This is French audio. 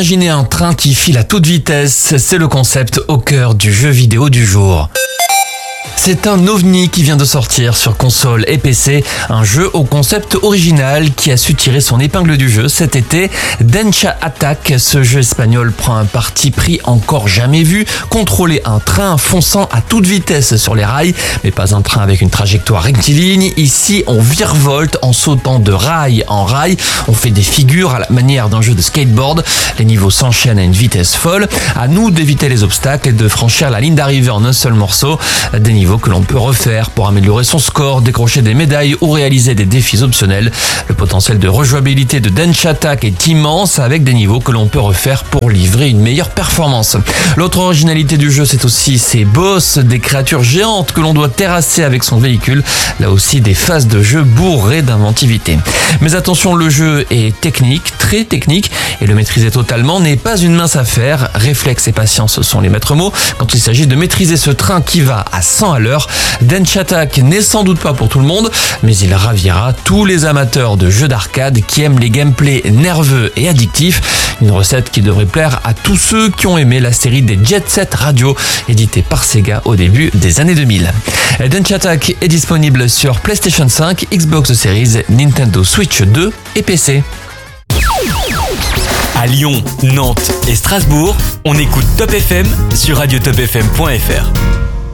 Imaginez un train qui file à toute vitesse, c'est le concept au cœur du jeu vidéo du jour. C'est un ovni qui vient de sortir sur console et PC, un jeu au concept original qui a su tirer son épingle du jeu cet été. Densha Attack, ce jeu espagnol prend un parti pris encore jamais vu, contrôler un train fonçant à toute vitesse sur les rails, mais pas un train avec une trajectoire rectiligne. Ici, on virevolte en sautant de rail en rail, on fait des figures à la manière d'un jeu de skateboard, les niveaux s'enchaînent à une vitesse folle, à nous d'éviter les obstacles et de franchir la ligne d'arrivée en un seul morceau, des niveaux que l'on peut refaire pour améliorer son score, décrocher des médailles ou réaliser des défis optionnels. Le potentiel de rejouabilité de Densha Attack est immense avec des niveaux que l'on peut refaire pour livrer une meilleure performance. L'autre originalité du jeu, c'est aussi ses boss, des créatures géantes que l'on doit terrasser avec son véhicule. Là aussi, des phases de jeu bourrées d'inventivité. Mais attention, le jeu est technique, très technique, et le maîtriser totalement n'est pas une mince affaire. Réflexe et patience sont les maîtres mots quand il s'agit de maîtriser ce train qui va à 100 à l'heure. Densha Attack n'est sans doute pas pour tout le monde, mais il ravira tous les amateurs de jeux d'arcade qui aiment les gameplays nerveux et addictifs. Une recette qui devrait plaire à tous ceux qui ont aimé la série des Jet Set Radio, éditée par Sega au début des années 2000. Densha Attack est disponible sur PlayStation 5, Xbox Series, Nintendo Switch 2 et PC. À Lyon, Nantes et Strasbourg, on écoute Top FM sur radiotopfm.fr.